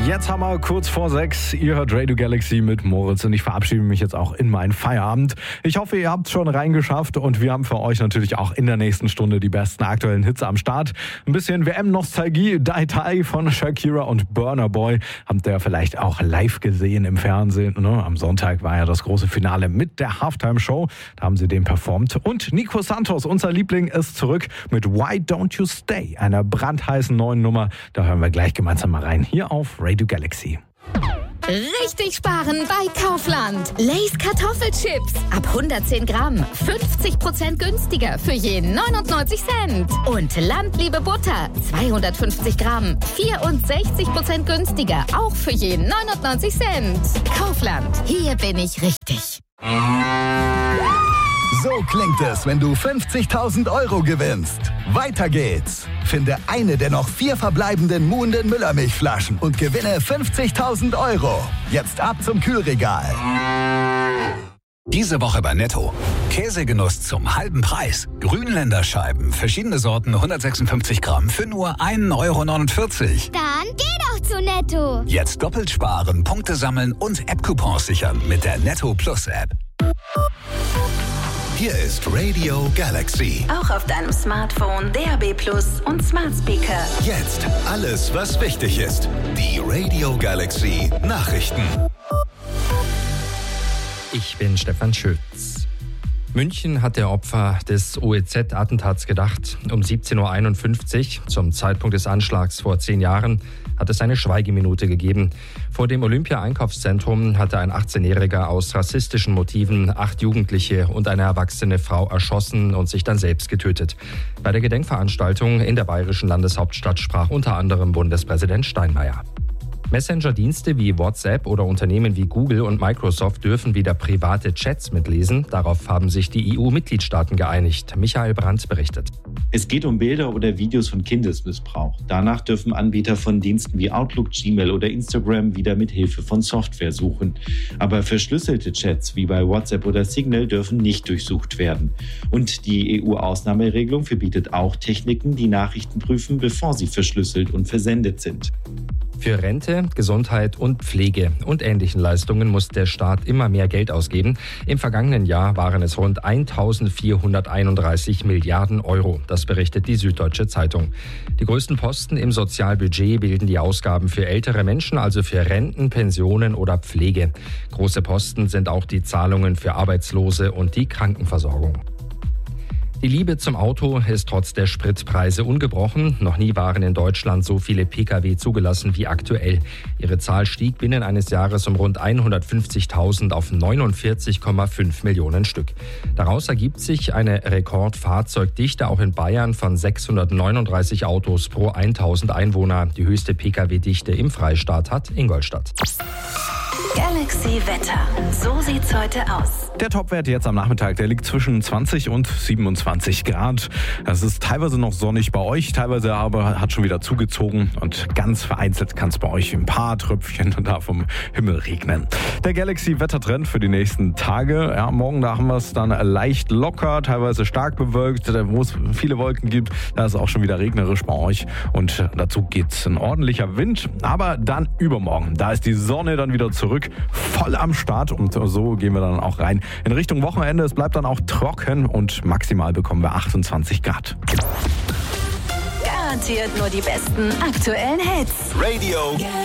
Jetzt haben wir kurz vor 6. Ihr hört Radio Galaxy mit Moritz und ich verabschiede mich jetzt auch in meinen Feierabend. Ich hoffe, ihr habt schon reingeschafft und wir haben für euch natürlich auch in der nächsten Stunde die besten aktuellen Hits am Start. Ein bisschen WM-Nostalgie, Die Die von Shakira und Burna Boy. Habt ihr vielleicht auch live gesehen im Fernsehen. Ne? Am Sonntag war ja das große Finale mit der Halftime-Show. Da haben sie den performt. Und Nico Santos, unser Liebling, ist zurück mit Why Don't You Stay, einer brandheißen neuen Nummer. Da hören wir gleich gemeinsam mal rein. Hier auf Radio Galaxy. Richtig sparen bei Kaufland. Lay's Kartoffelchips. Ab 110 Gramm. 50% günstiger für je 99 Cent. Und Landliebe Butter. 250 Gramm. 64% günstiger. Auch für je 99 Cent. Kaufland. Hier bin ich richtig. So klingt es, wenn du 50.000 Euro gewinnst. Weiter geht's. Finde eine der noch 4 verbleibenden Muhnden Müllermilchflaschen und gewinne 50.000 Euro. Jetzt ab zum Kühlregal. Diese Woche bei Netto. Käsegenuss zum halben Preis. Grünländerscheiben, verschiedene Sorten, 156 Gramm für nur 1,49 Euro. Dann geh doch zu Netto. Jetzt doppelt sparen, Punkte sammeln und App-Coupons sichern mit der Netto Plus App. Hier ist Radio Galaxy. Auch auf deinem Smartphone, DAB+ und Smart Speaker. Jetzt alles, was wichtig ist. Die Radio Galaxy Nachrichten. Ich bin Stefan Schütz. München hat der Opfer des OEZ-Attentats gedacht. Um 17.51 Uhr, zum Zeitpunkt des Anschlags vor 10 Jahren, hat es eine Schweigeminute gegeben. Vor dem Olympia-Einkaufszentrum hatte ein 18-Jähriger aus rassistischen Motiven 8 Jugendliche und eine erwachsene Frau erschossen und sich dann selbst getötet. Bei der Gedenkveranstaltung in der bayerischen Landeshauptstadt sprach unter anderem Bundespräsident Steinmeier. Messenger-Dienste wie WhatsApp oder Unternehmen wie Google und Microsoft dürfen wieder private Chats mitlesen. Darauf haben sich die EU-Mitgliedstaaten geeinigt. Michael Brandt berichtet. Es geht um Bilder oder Videos von Kindesmissbrauch. Danach dürfen Anbieter von Diensten wie Outlook, Gmail oder Instagram wieder mit Hilfe von Software suchen. Aber verschlüsselte Chats wie bei WhatsApp oder Signal dürfen nicht durchsucht werden. Und die EU-Ausnahmeregelung verbietet auch Techniken, die Nachrichten prüfen, bevor sie verschlüsselt und versendet sind. Für Rente, Gesundheit und Pflege und ähnlichen Leistungen muss der Staat immer mehr Geld ausgeben. Im vergangenen Jahr waren es rund 1.431 Milliarden Euro. Das berichtet die Süddeutsche Zeitung. Die größten Posten im Sozialbudget bilden die Ausgaben für ältere Menschen, also für Renten, Pensionen oder Pflege. Große Posten sind auch die Zahlungen für Arbeitslose und die Krankenversorgung. Die Liebe zum Auto ist trotz der Spritpreise ungebrochen. Noch nie waren in Deutschland so viele Pkw zugelassen wie aktuell. Ihre Zahl stieg binnen eines Jahres um rund 150.000 auf 49,5 Millionen Stück. Daraus ergibt sich eine Rekordfahrzeugdichte auch in Bayern von 639 Autos pro 1.000 Einwohner. Die höchste Pkw-Dichte im Freistaat hat Ingolstadt. Galaxy Wetter. So sieht's heute aus. Der Topwert jetzt am Nachmittag, der liegt zwischen 20 und 27 Grad. Es ist teilweise noch sonnig bei euch, teilweise aber hat schon wieder zugezogen und ganz vereinzelt kann es bei euch ein paar Tröpfchen da vom Himmel regnen. Der Galaxy-Wettertrend für die nächsten Tage. Ja, morgen, da haben wir es dann leicht locker, teilweise stark bewölkt, wo es viele Wolken gibt. Da ist es auch schon wieder regnerisch bei euch und dazu geht's ein ordentlicher Wind. Aber dann übermorgen, da ist die Sonne dann wieder zurück, voll am Start und so gehen wir dann auch rein in Richtung Wochenende. Es bleibt dann auch trocken und maximal bekommen wir 28 Grad. Garantiert nur die besten aktuellen Hits. Radio